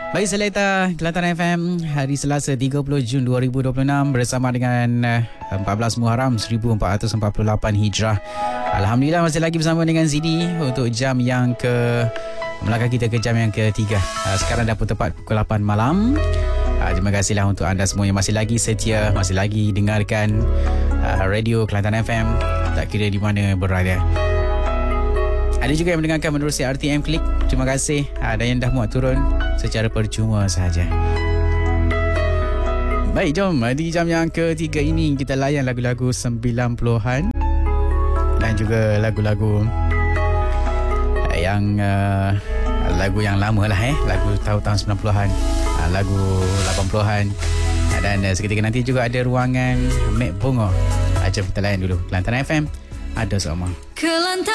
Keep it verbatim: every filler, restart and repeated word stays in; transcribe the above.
Baik, Seleta Kelantan F M hari Selasa tiga puluh Jun dua ribu dua puluh enam bersama dengan empat belas Muharram seribu empat ratus empat puluh lapan Hijrah. Alhamdulillah masih lagi bersama dengan C D untuk jam yang ke melangkah kita ke jam yang ketiga. Sekarang dah pun tepat pukul lapan malam. Terima kasihlah untuk anda semua yang masih lagi setia, masih lagi dengarkan radio Kelantan F M, tak kira di mana berada. Ada juga yang mendengarkan menerusi R T M Klik. Terima kasih. Ada yang dah muat turun secara percuma sahaja. Baik, jom di jam yang ketiga ini kita layan lagu-lagu sembilan puluhan dan juga lagu-lagu yang uh, lagu yang lama lah eh lagu tahun-tahun sembilan puluhan, uh, lagu lapan puluhan, uh, dan uh, seketika nanti juga ada ruangan Mek Bongo. Uh, jom kita layan dulu Kelantan F M. Ada sama Kelantan.